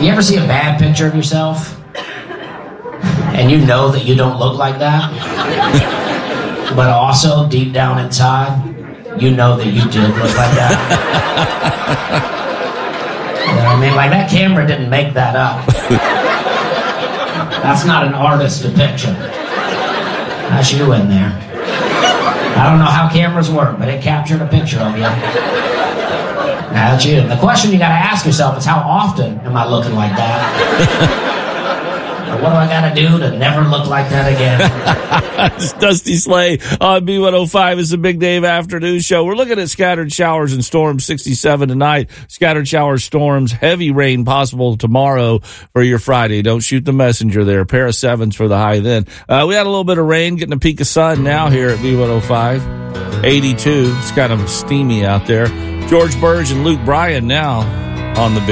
You ever see a bad picture of yourself? And you know that you don't look like that? But also, deep down inside, you know that you did look like that. You know what I mean? Like, that camera didn't make that up. That's not an artist's depiction. That's you in there. I don't know how cameras work, but it captured a picture of you. That's you. The question you got to ask yourself is, how often am I looking like that? What do I got to do to never look like that again? It's Dusty Slay on B105. It's the Big Dave Afternoon Show. We're looking at scattered showers and storms, 67 tonight. Scattered showers, storms, heavy rain possible tomorrow for your Friday. Don't shoot the messenger there. A pair of 7s for the high then. We had a little bit of rain, getting a peak of sun now here at B105. 82. It's kind of steamy out there. George Burge and Luke Bryan now on the Big